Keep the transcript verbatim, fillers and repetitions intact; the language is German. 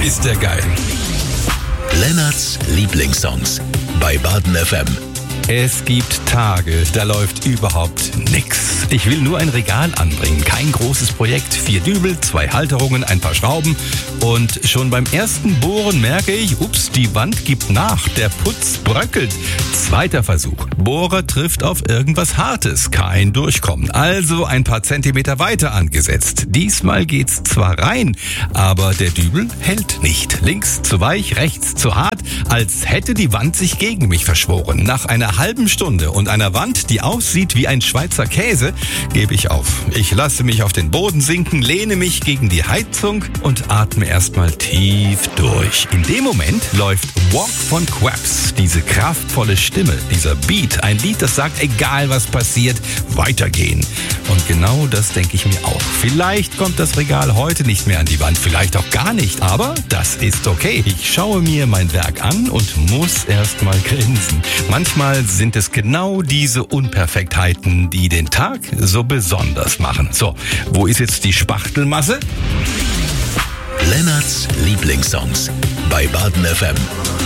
ist der geil. Lennarts Lieblingssongs bei Baden F M. Es gibt Tage, da läuft überhaupt nix. Ich will nur ein Regal anbringen, kein großes Projekt. Vier Dübel, zwei Halterungen, ein paar Schrauben. Und schon beim ersten Bohren merke ich, ups, die Wand gibt nach, der Putz bröckelt. Zweiter Versuch. Bohrer trifft auf irgendwas Hartes, kein Durchkommen. Also ein paar Zentimeter weiter angesetzt. Diesmal geht's zwar rein, aber der Dübel hält nicht. Links zu weich, rechts zu hart, als hätte die Wand sich gegen mich verschworen. Nach einer halben Stunde und einer Wand, die aussieht wie ein Schweizer Käse, gebe ich auf. Ich lasse mich auf den Boden sinken, lehne mich gegen die Heizung und atme erstmal tief durch. In dem Moment läuft Walk von Quabs, diese kraftvolle Stimme, dieser Beat, ein Lied, das sagt, egal was passiert, weitergehen. Und genau das denke ich mir auch. Vielleicht kommt das Regal heute nicht mehr an die Wand, vielleicht auch gar nicht, aber das ist okay. Ich schaue mir mein Werk an und muss erstmal grinsen. Manchmal sind es genau diese Unperfektheiten, die den Tag so besonders machen. So, wo ist jetzt die Spachtelmasse? Lennarts Lieblingssongs bei Baden F M.